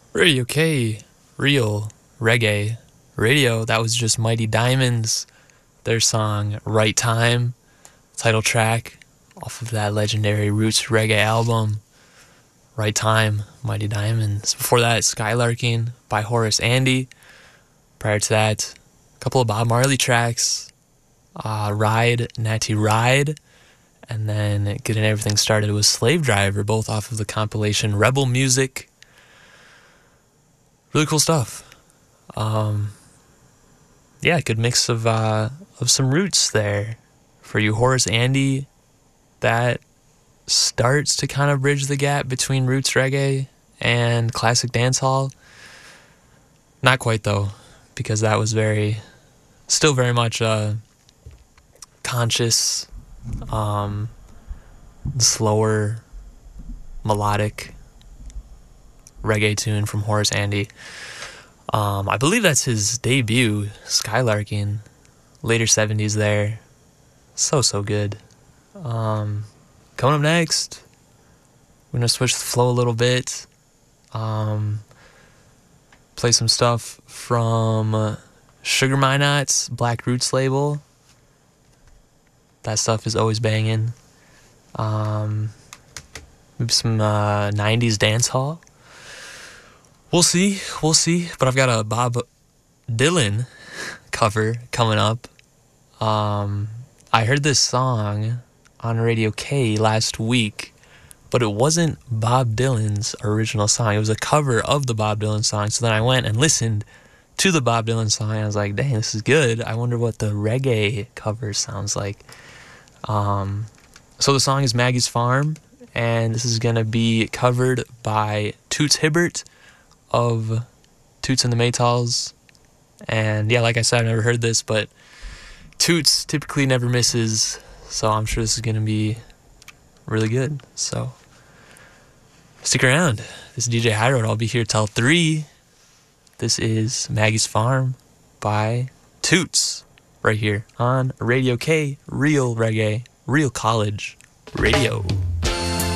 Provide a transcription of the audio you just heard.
Radio K, real reggae radio. That was just Mighty Diamonds, their song Right Time, title track off of that legendary Roots reggae album, Right Time, Mighty Diamonds. Before that, Skylarking by Horace Andy. Prior to that, a couple of Bob Marley tracks, Ride, Natty Ride, and then Getting Everything Started with Slave Driver, both off of the compilation Rebel Music. Really cool stuff. Yeah, good mix of some roots there for you. Horace Andy, that starts to kind of bridge the gap between roots reggae and classic dancehall. Not quite though, because that was still very much conscious, slower, melodic reggae tune from Horace Andy. I believe that's his debut, Skylarking, later 70s there. So good. Coming up next, we're going to switch the flow a little bit. Play some stuff from Sugar Minot's Black Roots label. That stuff is always banging. Maybe some 90s dance hall. We'll see. But I've got a Bob Dylan cover coming up. I heard this song on Radio K last week, but it wasn't Bob Dylan's original song. It was a cover of the Bob Dylan song. So then I went and listened to the Bob Dylan song. And I was like, dang, this is good. I wonder what the reggae cover sounds like. So the song is Maggie's Farm, and this is going to be covered by Toots Hibbert of Toots and the Maytals. And yeah, like I said, I've never heard this, but Toots typically never misses, so I'm sure this is going to be really good. So stick around. This is DJ High Road. I'll be here till 3. This is Maggie's Farm by Toots right here on Radio K, real reggae, real college radio.